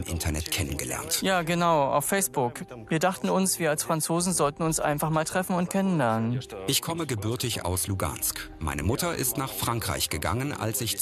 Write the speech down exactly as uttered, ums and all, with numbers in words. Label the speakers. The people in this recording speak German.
Speaker 1: Internet kennengelernt.
Speaker 2: Ja, genau, auf Facebook. Wir dachten uns, wir als Franzosen sollten uns einfach mal treffen und kennenlernen.
Speaker 1: Ich komme gebürtig aus Lugansk. Meine Mutter ist nach Frankreich gegangen, als ich